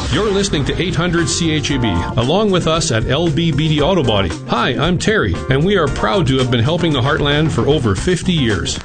You're listening to 800 CHAB, along with us at LBBD Auto Body. Hi, I'm Terry, and we are proud to have been helping the Heartland for over 50 years.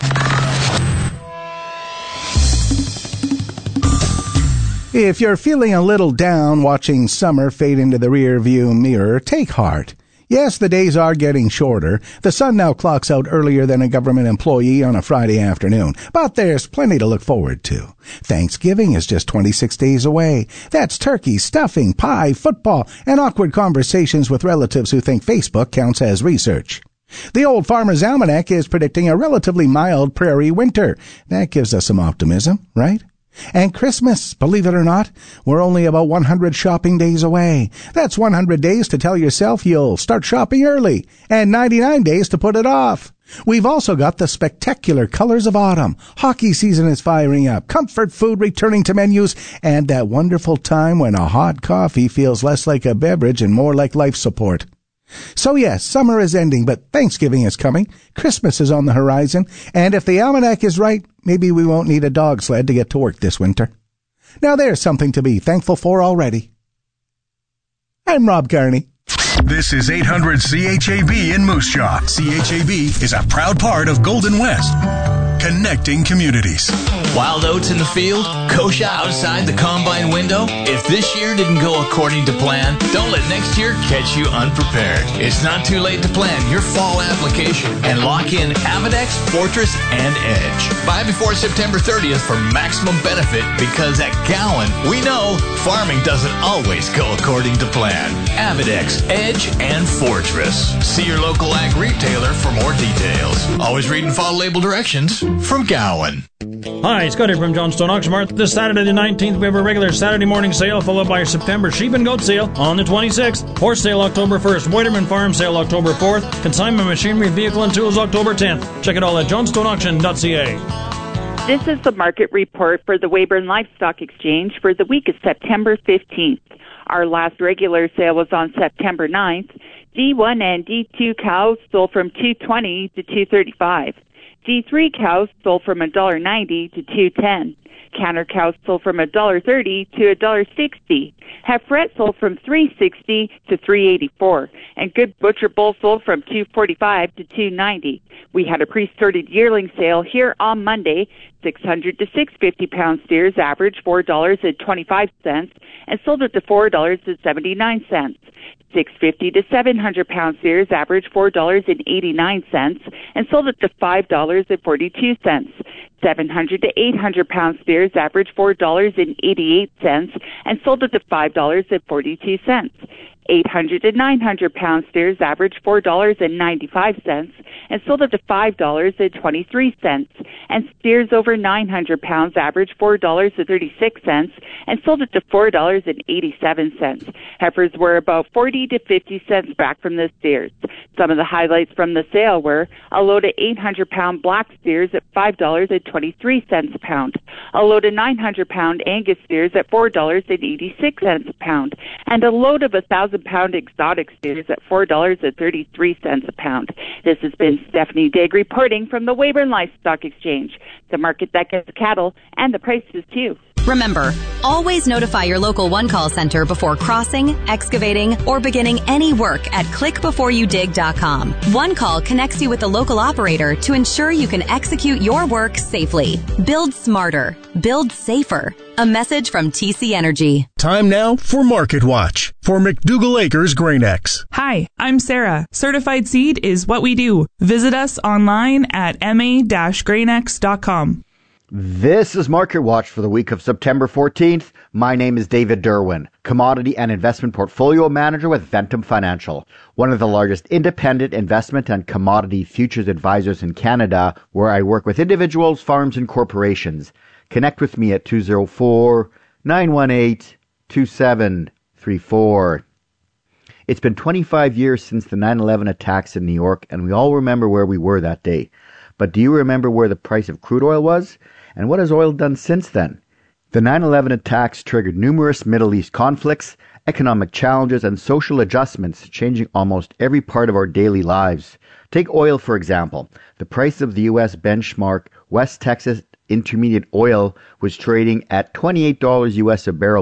If you're feeling a little down watching summer fade into the rear view mirror, take heart. Yes, the days are getting shorter. The sun now clocks out earlier than a government employee on a Friday afternoon. But there's plenty to look forward to. Thanksgiving is just 26 days away. That's turkey, stuffing, pie, football, and awkward conversations with relatives who think Facebook counts as research. The Old Farmer's Almanac is predicting a relatively mild prairie winter. That gives us some optimism, right? And Christmas, believe it or not, we're only about 100 shopping days away. That's 100 days to tell yourself you'll start shopping early, and 99 days to put it off. We've also got the spectacular colors of autumn. Hockey season is firing up, comfort food returning to menus, and that wonderful time when a hot coffee feels less like a beverage and more like life support. So yes, summer is ending, but Thanksgiving is coming, Christmas is on the horizon, and if the almanac is right, maybe we won't need a dog sled to get to work this winter. Now there's something to be thankful for already. I'm Rob Carney. This is 800 CHAB in Moose Jaw. CHAB is a proud part of Golden West, connecting communities. Wild oats in the field, kochia outside the combine window. If this year didn't go according to plan, don't let next year catch you unprepared. It's not too late to plan your fall application and lock in Avidex, Fortress, and Edge. Buy before September 30th for maximum benefit, because at Gowan, we know farming doesn't always go according to plan. Avidex, Edge, and Fortress. See your local ag retailer for more details. Always read and follow label directions from Gowan. Hi, Scotty from Johnstone Auction Mart. This Saturday the 19th, we have a regular Saturday morning sale, followed by our September sheep and goat sale on the 26th. Horse sale October 1st. Waterman Farm sale October 4th. Consignment machinery, vehicle, and tools October 10th. Check it all at johnstoneauction.ca. This is the market report for the Weyburn Livestock Exchange for the week of September 15th. Our last regular sale was on September 9th. D1 and D2 cows sold from $2.20 to $2.35. D3 cows sold from $1.90 to $2.10. Canner cows sold from $1.30 to $1.60. Heiferette sold from $3.60 to $3.84. And good butcher bull sold from $2.45 to $2.90. We had a pre-sorted yearling sale here on Monday. 600 to 650 pound steers averaged $4.25 and sold at to $4.79. 650 to 700 pound steers averaged $4.89 and sold it to $5.42. 700 to 800 pound steers averaged $4.88 and sold it to $5.42. 800 to 900 pound steers averaged $4.95 and sold it to $5.23. And steers over 900 pounds averaged $4.36 and sold it to $4.87. Heifers were about 40 to 50 cents back from the steers. Some of the highlights from the sale were a load of 800-pound black steers at $5.23 a pound, a load of 900-pound Angus steers at $4.86 a pound, and a load of 1,000-pound exotic steers at $4.33 a pound. This has been Stephanie Digg reporting from the Weyburn Livestock Exchange, the market that gets cattle and the prices too. Remember, always notify your local one-call center before crossing, excavating, or beginning any work at clickbeforeyoudig.com. One Call connects you with the local operator to ensure you can execute your work safely. Build smarter. Build safer. A message from TC Energy. Time now for Market Watch for McDougall Acres GrainX. Hi, I'm Sarah. Certified Seed is what we do. Visit us online at ma-grainx.com. This is Market Watch for the week of September 14th. My name is David Derwin, Commodity and Investment Portfolio Manager with Ventum Financial, one of the largest independent investment and commodity futures advisors in Canada, where I work with individuals, farms, and corporations. Connect with me at 204-918-2734. It's been 25 years since the 9/11 attacks in New York, and we all remember where we were that day. But do you remember where the price of crude oil was? And what has oil done since then? The 9/11 attacks triggered numerous Middle East conflicts, economic challenges, and social adjustments, changing almost every part of our daily lives. Take oil, for example. The price of the U.S. benchmark West Texas Intermediate oil was trading at $28 US a barrel